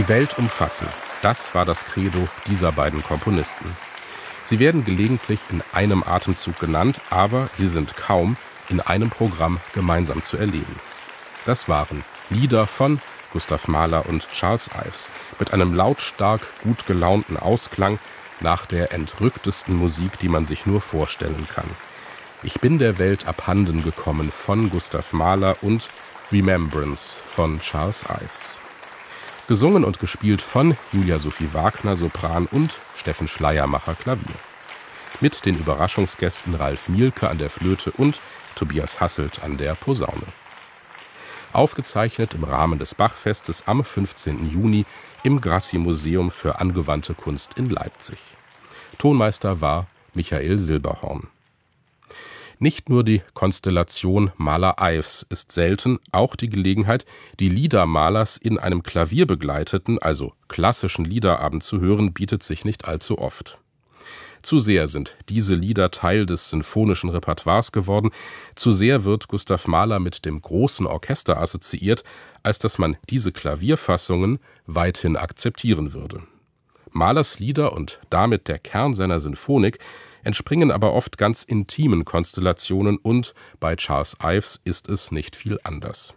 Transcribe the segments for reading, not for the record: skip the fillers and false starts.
Die Welt umfassen, das war das Credo dieser beiden Komponisten. Sie werden gelegentlich in einem Atemzug genannt, aber sie sind kaum in einem Programm gemeinsam zu erleben. Das waren Lieder von Gustav Mahler und Charles Ives mit einem lautstark gut gelaunten Ausklang nach der entrücktesten Musik, die man sich nur vorstellen kann. Ich bin der Welt abhanden gekommen von Gustav Mahler und Remembrance von Charles Ives. Gesungen und gespielt von Julia Sophie Wagner, Sopran, und Steffen Schleiermacher, Klavier. Mit den Überraschungsgästen Ralf Mielke an der Flöte und Tobias Hasselt an der Posaune. Aufgezeichnet im Rahmen des Bachfestes am 15. Juni im Grassi-Museum für angewandte Kunst in Leipzig. Tonmeister war Michael Silberhorn. Nicht nur die Konstellation Mahler-Ives ist selten, auch die Gelegenheit, die Lieder Mahlers in einem klavierbegleiteten, also klassischen Liederabend zu hören, bietet sich nicht allzu oft. Zu sehr sind diese Lieder Teil des sinfonischen Repertoires geworden, zu sehr wird Gustav Mahler mit dem großen Orchester assoziiert, als dass man diese Klavierfassungen weithin akzeptieren würde. Mahlers Lieder und damit der Kern seiner Sinfonik entspringen aber oft ganz intimen Konstellationen, und bei Charles Ives ist es nicht viel anders.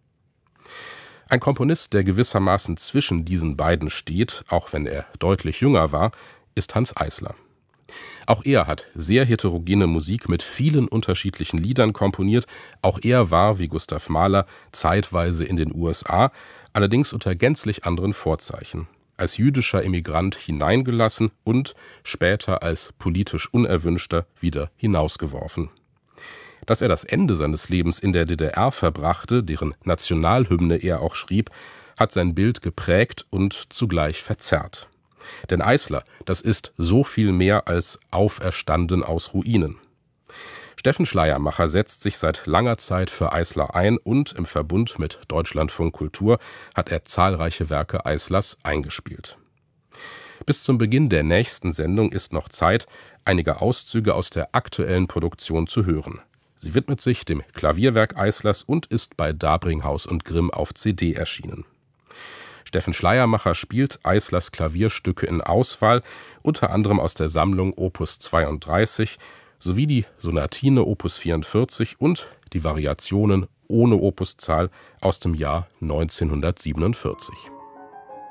Ein Komponist, der gewissermaßen zwischen diesen beiden steht, auch wenn er deutlich jünger war, ist Hanns Eisler. Auch er hat sehr heterogene Musik mit vielen unterschiedlichen Liedern komponiert. Auch er war, wie Gustav Mahler, zeitweise in den USA, allerdings unter gänzlich anderen Vorzeichen. Als jüdischer Emigrant hineingelassen und später als politisch Unerwünschter wieder hinausgeworfen. Dass er das Ende seines Lebens in der DDR verbrachte, deren Nationalhymne er auch schrieb, hat sein Bild geprägt und zugleich verzerrt. Denn Eisler, das ist so viel mehr als auferstanden aus Ruinen. Steffen Schleiermacher setzt sich seit langer Zeit für Eisler ein und im Verbund mit Deutschlandfunk Kultur hat er zahlreiche Werke Eislers eingespielt. Bis zum Beginn der nächsten Sendung ist noch Zeit, einige Auszüge aus der aktuellen Produktion zu hören. Sie widmet sich dem Klavierwerk Eislers und ist bei Dabringhaus und Grimm auf CD erschienen. Steffen Schleiermacher spielt Eislers Klavierstücke in Auswahl, unter anderem aus der Sammlung Opus 32, sowie die Sonatine Opus 44 und die Variationen ohne Opuszahl aus dem Jahr 1947.